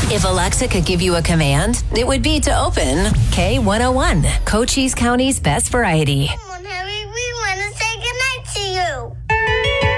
If Alexa could give you a command, it would be to open K101, Cochise County's best variety.